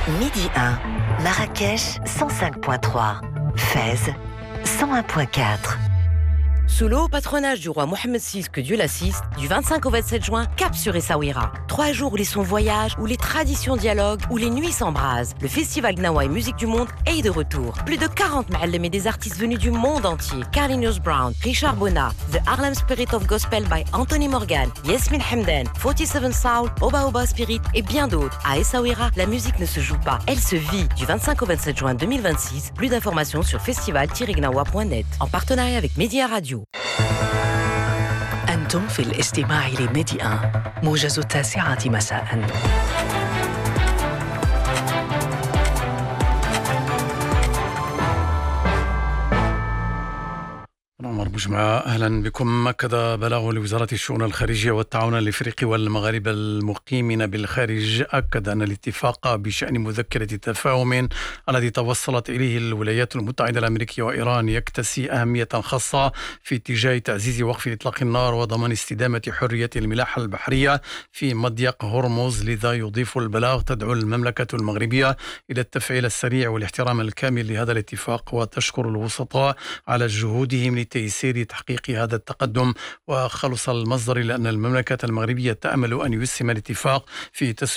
Midi 1, Marrakech 105.3, Fès 101.4. Sous le haut patronage du roi Mohammed VI, que Dieu l'assiste, du 25 au 27 juin, cap sur Essaouira. 3 jours où les sons voyagent, où les traditions dialoguent, où les nuits s'embrasent. Le festival Gnawa et Musique du Monde est de retour. Plus de 40 ma'allem et des artistes venus du monde entier. Carlinhos Brown, Richard Bona, The Harlem Spirit of Gospel by Anthony Morgan, Yasmin Hamdan, 47 Soul, Oba Oba Spirit et bien d'autres. À Essaouira, la musique ne se joue pas, elle se vit. Du 25 au 27 juin 2026, plus d'informations sur festival-gnawa.net. En partenariat avec Média Radio. أنتم في الاستماع لميدي 1 موجز 9 مساء. عمر بوجمعة، أهلا بكم. أكد بلاغ لوزارة الشؤون الخارجية والتعاون الإفريقي والمغاربة المقيمين بالخارج أكد أن الاتفاق بشأن مذكرة تفاهم الذي توصلت إليه الولايات المتحدة الأمريكية وإيران يكتسي أهمية خاصة في اتجاه تعزيز وقف إطلاق النار وضمان استدامة حرية الملاحة البحرية في مضيق هرمز. لذا يضيف البلاغ تدعو المملكة المغربية إلى التفعيل السريع والاحترام الكامل لهذا الاتفاق، وتشكر الوسطاء على جهودهم لتيسير تحقيق هذا التقدم. وخلص المصدر لأن المملكة المغربية تأمل أن يسهم الاتفاق في